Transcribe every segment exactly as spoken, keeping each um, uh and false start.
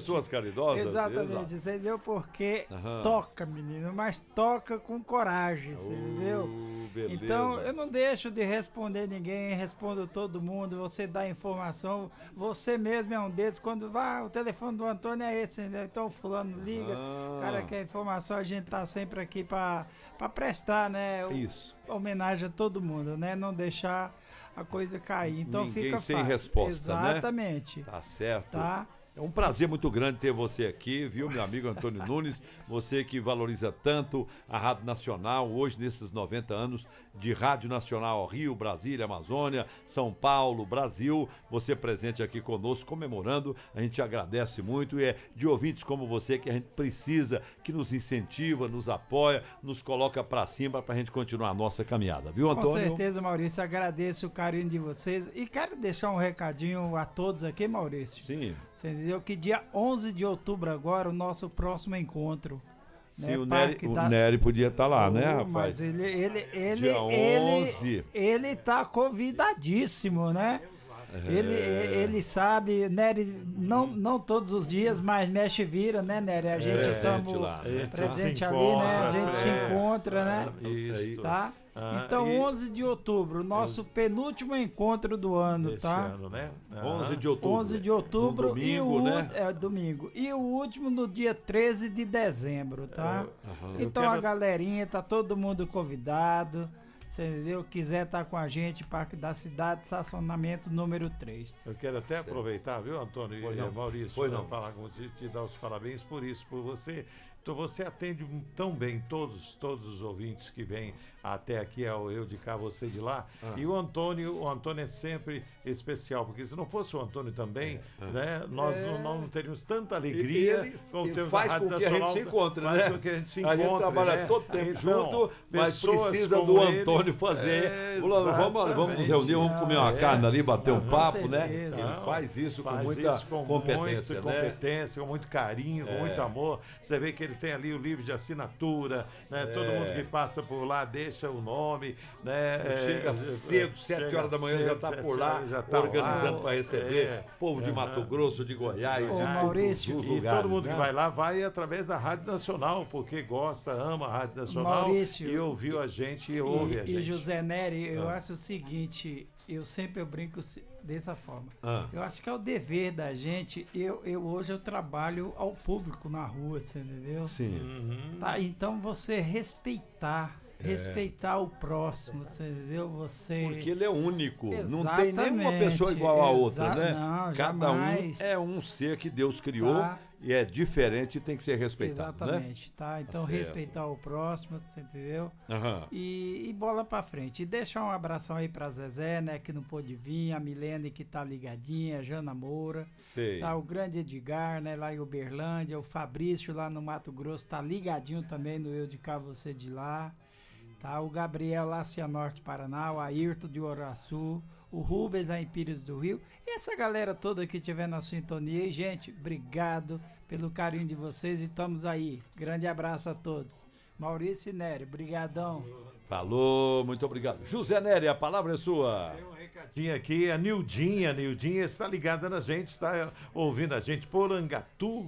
pessoas caridosas. Exatamente, exato. você entendeu? Porque Aham. toca, menino, mas toca com coragem, você Uh, entendeu? beleza. Então, eu não deixo de responder ninguém, respondo todo mundo, você dá informação, você mesmo é um desses, quando vai, o telefone do Antônio é esse, entendeu? Então o fulano liga, Ah. o cara quer informação, a gente tá sempre aqui pra, pra prestar, né? o- Isso. Homenagem a todo mundo, né? Não deixar a coisa cair. Então Ninguém fica sem fácil. resposta, né? Exatamente. Tá certo. Tá? É um prazer muito grande ter você aqui, viu, meu amigo Antônio Nunes? Você que valoriza tanto a Rádio Nacional, hoje nesses noventa anos de Rádio Nacional Rio, Brasília, Amazônia, São Paulo, Brasil. Você presente aqui conosco, comemorando. A gente agradece muito e é de ouvintes como você que a gente precisa, que nos incentiva, nos apoia, nos coloca pra cima pra gente continuar a nossa caminhada, viu, Antônio? Com certeza, Maurício. Agradeço o carinho de vocês. E quero deixar um recadinho a todos aqui, Maurício. Sim. Você entendeu? Que dia onze de outubro agora, o nosso próximo encontro. Sim, né? o Nery, Parque o da- Nery podia estar lá, né, Oh, rapaz? Mas ele, ele, ele, Dia ele, onze. ele tá convidadíssimo, né? Ele, ele sabe, Nery, não, não todos os dias, mas mexe e vira, né, Nery? A gente Presente estamos lá, né? presente Se ali, né? A encontra, gente se é. encontra, né? Isso. Tá? Ah, Então, e- onze de outubro, nosso penúltimo encontro do ano, Desse tá? ano, né? Ah. onze de outubro. onze de outubro No domingo, e o né? é domingo. E o último no dia treze de dezembro, tá? Aham. Então Eu a quero- galerinha, tá todo mundo convidado. Você entendeu? Quiser estar com a gente, Parque da Cidade, estacionamento número três. Eu quero até aproveitar, viu, Antônio Pois e não. Maurício, Pois pra não. falar com você, te dar os parabéns por isso, por você. Então você atende tão bem todos, todos os ouvintes que vêm até aqui, ao eu de cá, você de lá. Ah. E o Antônio, o Antônio é sempre especial, porque se não fosse o Antônio também, né, nós, não, nós não teríamos tanta alegria É. Ele- como ele temos faz a Rádio com que a gente Nacional, se encontre, faz né? com que a gente se A gente encontre, trabalha né? todo tempo Então, junto, mas pessoas precisa como do ele- Antônio fazer. É, Fulano, vamos, vamos nos exatamente. reunir, vamos comer uma É. carne ali, bater um Com papo, né? certeza. Ele Não, faz isso com faz muita isso com competência, muita né? competência, com muito carinho, com É. muito amor. Você vê que ele tem ali o livro de assinatura, né? Todo É. mundo que passa por lá deixa o nome, né? É, Chega é, cedo, sete chega horas da manhã, já cedo, está sete por lá, horas, já tá organizando lá. para receber É. povo de Aham. Mato Grosso, de Goiás, Ô, de Maurício, todos os E lugares, todo mundo né? que vai lá vai através da Rádio Nacional, porque gosta, ama a Rádio Nacional Maurício, e ouviu a gente e ouve a E, gente. e José Nery, eu Ah. acho o seguinte, eu sempre eu brinco se- dessa forma. Ah. Eu acho que é o dever da gente, eu, eu hoje eu trabalho ao público na rua, você entendeu? Sim. Uhum. Tá, então você respeitar, respeitar o próximo, você entendeu? Você Porque ele é único. Não tem nenhuma Exatamente, pessoa igual a outra, exa- né? não, Cada jamais. um é um ser que Deus criou Tá. e é diferente e tem que ser respeitado, né? Exatamente, tá? Então certo. respeitar o próximo, você entendeu? Aham. E, e bola pra frente. E deixar um abração aí pra Zezé, né, que não pôde vir, a Milene que tá ligadinha, a Jana Moura, Sei. tá o grande Edgar, né, lá em Uberlândia, o Fabrício lá no Mato Grosso, tá ligadinho também no Eu de Cá, Você de Lá, tá? O Gabriel lá, Cianorte, Paraná, o Ayrton de Oraçu, o Rubens lá em Pires do Rio, e essa galera toda que estiver na sintonia. E, gente, obrigado pelo carinho de vocês e estamos aí. Grande abraço a todos. Maurício e Nery, brigadão. Falou, muito obrigado. José Nery, a palavra é sua. Tem um recadinho aqui, a Nildinha, a Nildinha está ligada na gente, está ouvindo a gente, Porangatu,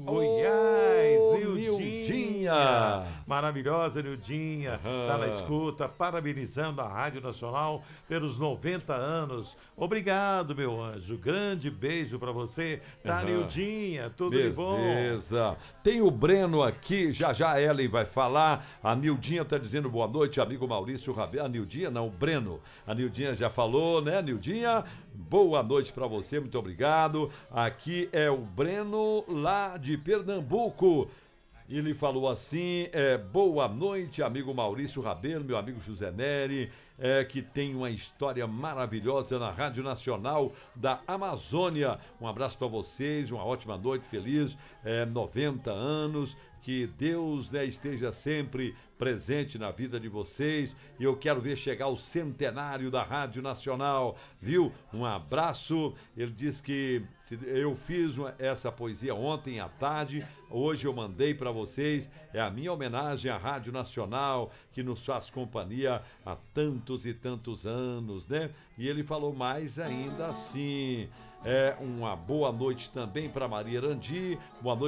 Goiás, Ô, Nildinha. Nildinha. Maravilhosa Nildinha, está na Aham. escuta, parabenizando a Rádio Nacional pelos noventa anos. Obrigado, meu anjo, grande beijo para você, tá, Aham. Nildinha, tudo de bom? Beleza. Tem o Breno aqui, já já a Ellen vai falar. A Nildinha tá dizendo boa noite, amigo Maurício Rabelo. A Nildinha não, o Breno. A Nildinha já falou, né, Nildinha? Boa noite pra você, muito obrigado. Aqui é o Breno, lá de Pernambuco. Ele falou assim, é, boa noite, amigo Maurício Rabelo, meu amigo José Nery, é, que tem uma história maravilhosa na Rádio Nacional da Amazônia. Um abraço para vocês, uma ótima noite, feliz, é, noventa anos, que Deus, né, esteja sempre presente na vida de vocês, e eu quero ver chegar o centenário da Rádio Nacional, viu? Um abraço. Ele diz que se- eu fiz uma- essa poesia ontem à tarde, hoje eu mandei para vocês, é a minha homenagem à Rádio Nacional, que nos faz companhia há tantos e tantos anos, né? E ele falou mais ainda assim, é uma boa noite também para Maria Arandi, boa noite